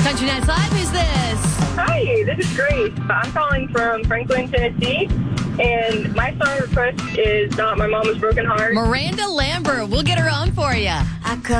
Country Nights Live, who's this? Hi, this is Grace. I'm calling from Franklin, Tennessee, and my song request is Not My Mama's Broken Heart. Miranda Lambert. We'll get her on for you.